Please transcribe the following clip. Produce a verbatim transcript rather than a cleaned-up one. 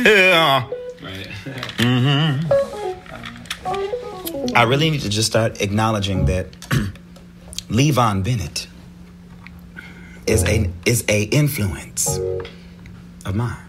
Yeah. Right. Mm-hmm. I really need to just start acknowledging that Levon Bennett is a is a influence of mine.